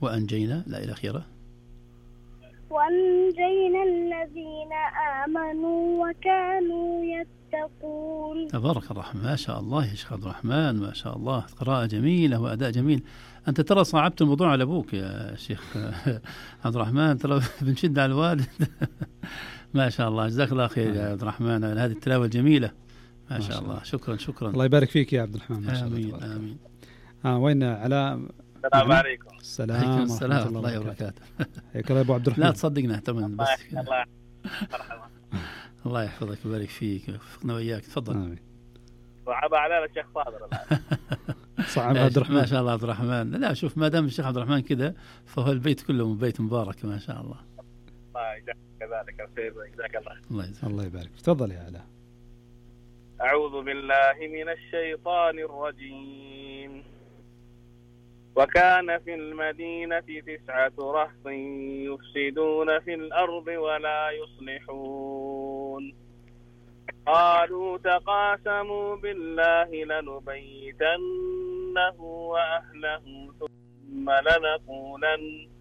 وأنجينا لا إلى آخره. وأنجينا الذين آمنوا وكانوا يتقون. تبارك الرحمن، ما شاء الله يا شيخ عبد الرحمن، ما شاء الله، قراءة جميلة وأداء جميل. أنت ترى صعبت الموضوع على أبوك يا شيخ عبد الرحمن، ترى بنشد على الوالد ما شاء الله، جزاك الله خير يا عبد الرحمن على هذه التلاوة الجميلة، ما شاء الله. شكرا. الله يبارك فيك يا عبد الرحمن. آمين. وين علاء؟ السلام عليكم. السلام ورحمة الله وبركاته. حياك الله يا ابو عبد الرحمن. لا تصدقنا تمام بس الله الله يحفظك ويبارك فيك ويوفقنا وإياك. تفضل. صعب علينا الشيخ فاضل صعب عبد الرحمن. ما شاء الله عبد الرحمن. لا شوف، ما دام الشيخ عبد الرحمن كذا فهو البيت كله بيت مبارك ما شاء الله. الله يجزاك كذلك الخير، جزاك الله. الله يبارك. تفضل يا علاء. أعوذ بالله من الشيطان الرجيم. وكان في المدينة 9 رهط يفسدون في الأرض ولا يصلحون. قالوا تقاسموا بالله لنبيتنه وأهله ثم لنقولن